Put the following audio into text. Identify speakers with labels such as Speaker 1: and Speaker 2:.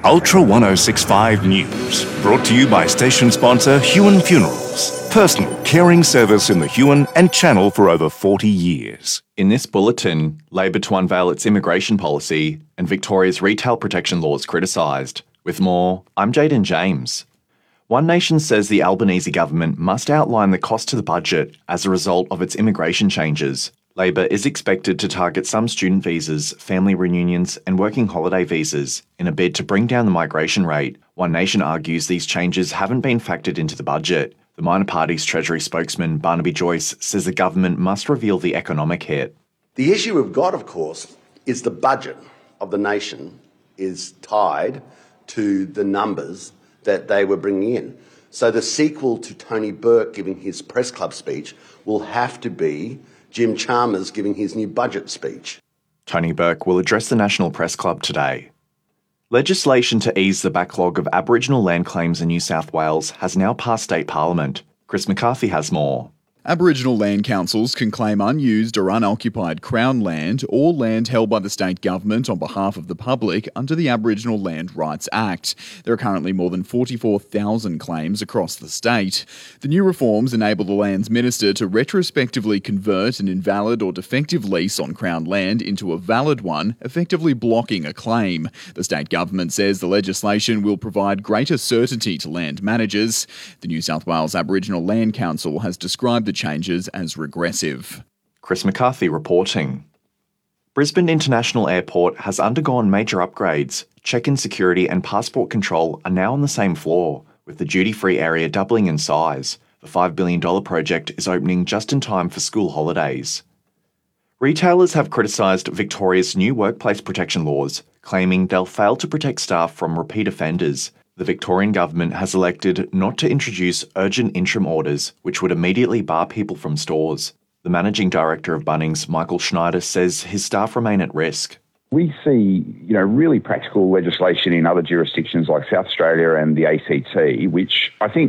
Speaker 1: Ultra 1065 News, brought to you by station sponsor Huon Funerals, personal caring service in the Huon and Channel for over 40 years.
Speaker 2: In this bulletin, Labor to unveil its immigration policy and Victoria's retail protection laws criticised. With more, I'm Jaden James. One Nation says the Albanese government must outline the cost to the budget as a result of its immigration changes. Labor is expected to target some student visas, family reunions and working holiday visas in a bid to bring down the migration rate. One Nation argues these changes haven't been factored into the budget. The minor party's Treasury spokesman Barnaby Joyce says the government must reveal the economic hit.
Speaker 3: The issue we've got, of course, is the budget of the nation is tied to the numbers that they were bringing in. So the sequel to Tony Burke giving his press club speech will have to be Jim Chalmers giving his new budget speech.
Speaker 2: Tony Burke will address the National Press Club today. Legislation to ease the backlog of Aboriginal land claims in New South Wales has now passed state parliament. Chris McCarthy has more.
Speaker 4: Aboriginal land councils can claim unused or unoccupied Crown land or land held by the state government on behalf of the public under the Aboriginal Land Rights Act. There are currently more than 44,000 claims across the state. The new reforms enable the Lands Minister to retrospectively convert an invalid or defective lease on Crown land into a valid one, effectively blocking a claim. The state government says the legislation will provide greater certainty to land managers. The New South Wales Aboriginal Land Council has described the changes as regressive.
Speaker 2: Chris McCarthy reporting. Brisbane International Airport has undergone major upgrades. Check-in security and passport control are now on the same floor, with the duty-free area doubling in size. The $5 billion project is opening just in time for school holidays. Retailers have criticised Victoria's new workplace protection laws, claiming they'll fail to protect staff from repeat offenders. The Victorian government has elected not to introduce urgent interim orders, which would immediately bar people from stores. The managing director of Bunnings, Michael Schneider, says his staff remain at risk.
Speaker 5: We see, really practical legislation in other jurisdictions like South Australia and the ACT, which I think